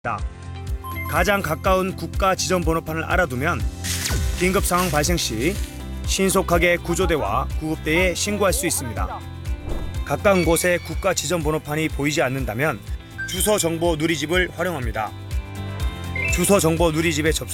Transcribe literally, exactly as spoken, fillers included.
가장 가까운 국가 지점 번호판을 알아두면 긴급 상황 발생 시 신속하게 구조대와 구급대에 신고할 수 있습니다. 가까운 곳에 국가 지점 번호판이 보이지 않는다면 주소 정보 누리집을 활용합니다. 주소 정보 누리집에 접속